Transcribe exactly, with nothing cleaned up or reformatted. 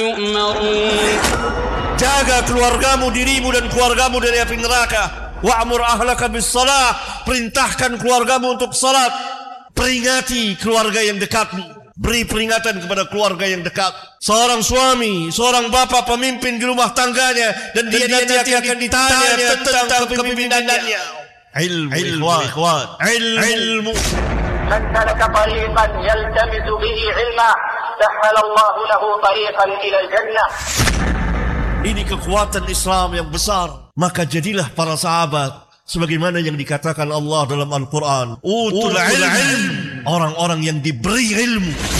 Jaga keluargamu, dirimu dan keluargamu dari api neraka. Wa'mur ahlaka bis-shalah, perintahkan keluargamu untuk salat. Peringati keluarga yang dekatmu, beri peringatan kepada keluarga yang dekat. Seorang suami, seorang bapa pemimpin di rumah tangganya, dan dia, dan dia nanti akan ditanya tentang, tentang kepemimpinannya. Ilmu, ikhwan, ilmu. من سلك طريقا يلتمس به علما سهل الله له طريقا إلى الجنة. Ini kekuatan Islam yang besar. Maka jadilah para sahabat sebagaimana yang dikatakan Allah dalam Al-Quran, utul ilm, orang-orang yang diberi ilmu.